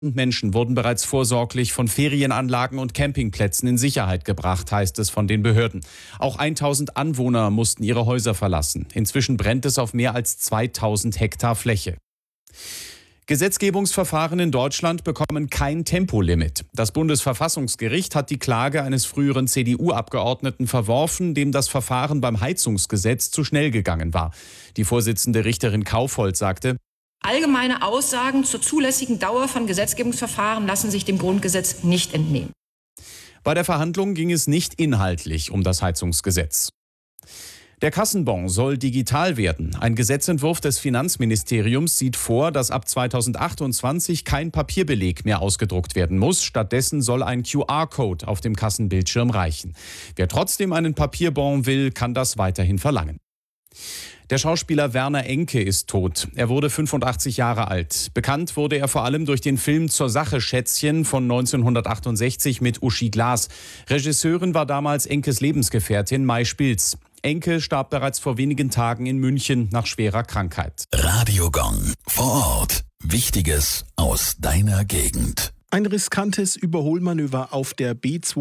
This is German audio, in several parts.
Menschen wurden bereits vorsorglich von Ferienanlagen und Campingplätzen in Sicherheit gebracht, heißt es von den Behörden. Auch 1000 Anwohner mussten ihre Häuser verlassen. Inzwischen brennt es auf mehr als 2000 Hektar Fläche. Gesetzgebungsverfahren in Deutschland bekommen kein Tempolimit. Das Bundesverfassungsgericht hat die Klage eines früheren CDU-Abgeordneten verworfen, dem das Verfahren beim Heizungsgesetz zu schnell gegangen war. Die Vorsitzende Richterin Kaufhold sagte: Allgemeine Aussagen zur zulässigen Dauer von Gesetzgebungsverfahren lassen sich dem Grundgesetz nicht entnehmen. Bei der Verhandlung ging es nicht inhaltlich um das Heizungsgesetz. Der Kassenbon soll digital werden. Ein Gesetzentwurf des Finanzministeriums sieht vor, dass ab 2028 kein Papierbeleg mehr ausgedruckt werden muss. Stattdessen soll ein QR-Code auf dem Kassenbildschirm reichen. Wer trotzdem einen Papierbon will, kann das weiterhin verlangen. Der Schauspieler Werner Enke ist tot. Er wurde 85 Jahre alt. Bekannt wurde er vor allem durch den Film Zur Sache Schätzchen von 1968 mit Uschi Glas. Regisseurin war damals Enkes Lebensgefährtin Mai Spilz. Enke starb bereits vor wenigen Tagen in München nach schwerer Krankheit. Radio Gong. Vor Ort. Wichtiges aus deiner Gegend. Ein riskantes Überholmanöver auf der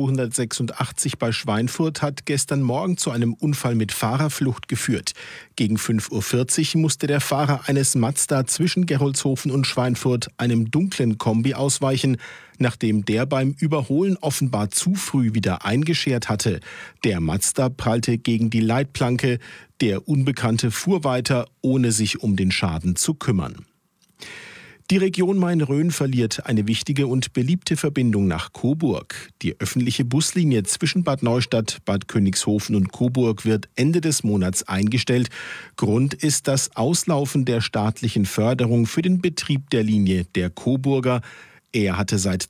B286 bei Schweinfurt hat gestern Morgen zu einem Unfall mit Fahrerflucht geführt. Gegen 5:40 Uhr musste der Fahrer eines Mazda zwischen Gerolzhofen und Schweinfurt einem dunklen Kombi ausweichen, nachdem der beim Überholen offenbar zu früh wieder eingeschert hatte. Der Mazda prallte gegen die Leitplanke. Der Unbekannte fuhr weiter, ohne sich um den Schaden zu kümmern. Die Region Main-Rhön verliert eine wichtige und beliebte Verbindung nach Coburg. Die öffentliche Buslinie zwischen Bad Neustadt, Bad Königshofen und Coburg wird Ende des Monats eingestellt. Grund ist das Auslaufen der staatlichen Förderung für den Betrieb der Linie der Coburger. Er hatte seit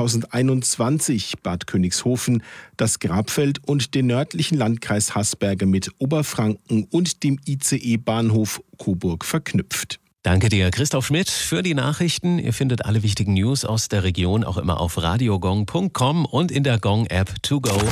2021 Bad Königshofen, das Grabfeld und den nördlichen Landkreis Haßberge mit Oberfranken und dem ICE-Bahnhof Coburg verknüpft. Danke dir, Christoph Schmidt, für die Nachrichten. Ihr findet alle wichtigen News aus der Region auch immer auf radiogong.com und in der Gong-App to go.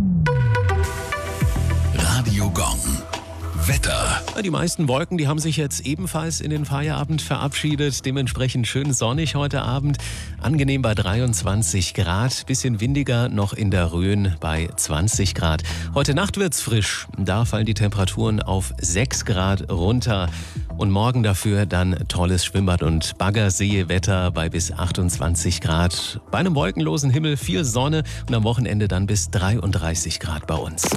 Radio Gong. Wetter. Die meisten Wolken, die haben sich jetzt ebenfalls in den Feierabend verabschiedet. Dementsprechend schön sonnig heute Abend. Angenehm bei 23 Grad. Bisschen windiger noch in der Rhön bei 20 Grad. Heute Nacht wird's frisch. Da fallen die Temperaturen auf 6 Grad runter. Und morgen dafür dann tolles Schwimmbad- und Baggerseewetter bei bis 28 Grad. Bei einem wolkenlosen Himmel viel Sonne und am Wochenende dann bis 33 Grad bei uns.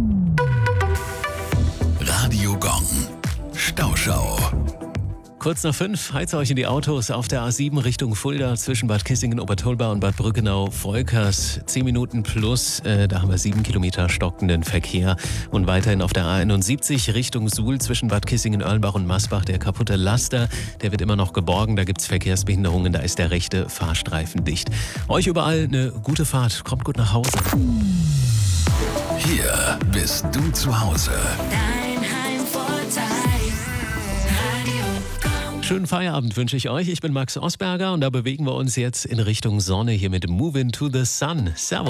Radio Gong. Stauschau. Kurz nach 5 heizt euch in die Autos auf der A7 Richtung Fulda zwischen Bad Kissingen, Obertolba und Bad Brückenau-Volkers. 10 Minuten plus, da haben wir 7 Kilometer stockenden Verkehr. Und weiterhin auf der A71 Richtung Suhl zwischen Bad Kissingen, Erlenbach und Masbach. Der kaputte Laster, der wird immer noch geborgen. Da gibt es Verkehrsbehinderungen, da ist der rechte Fahrstreifen dicht. Euch überall eine gute Fahrt. Kommt gut nach Hause. Hier bist du zu Hause. Dein Heimvorteil. Radio Gong. Schönen Feierabend wünsche ich euch. Ich bin Max Osberger und da bewegen wir uns jetzt in Richtung Sonne hier mit Move Into the Sun. Servus.